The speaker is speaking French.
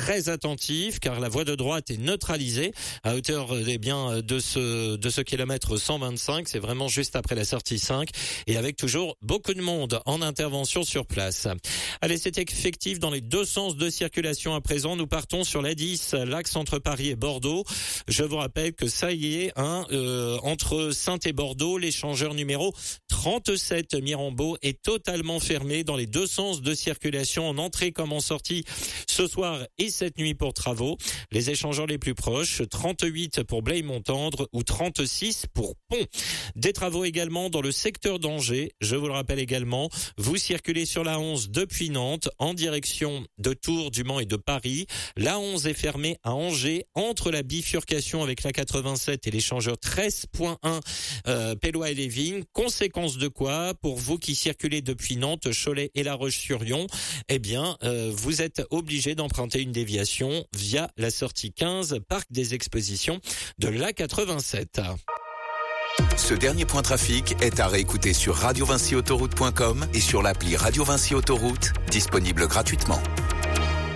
très attentifs car la voie de droite est neutralisée à hauteur de ce kilomètre 125. C'est vraiment juste après la sortie 5 et avec toujours beaucoup de monde en intervention sur place. Allez, c'est effectif dans les deux sens de circulation à présent. Nous partons sur la 10, l'axe entre Paris et Bordeaux. Je vous rappelle que ça y est, entre Saintes et Bordeaux, l'échangeur numéro 37 Mirambeau est totalement fermé dans les deux sens de circulation en entrée comme en sortie ce soir et cette nuit pour travaux. Les échangeurs les plus proches, 38 pour Blaye-Montendre ou 36 pour Pont. Des travaux également dans le secteur d'Angers. Je vous le rappelle également, vous circulez sur la 11 depuis Nantes en direction de Tours, du Mans et de Paris. La 11 est fermée à Angers entre la bifurcation avec la 87 et l'échangeur 13.1 Pélois et les Vignes. Conséquence de quoi, pour vous qui circulez depuis Nantes, Cholet et La Roche-sur-Yon, vous êtes obligé d'emprunter une déviation via la sortie 15, parc des expositions de la 87. Ce dernier point trafic est à réécouter sur radiovincyautoroute.com et sur l'appli Radio Vinci Autoroute, disponible gratuitement.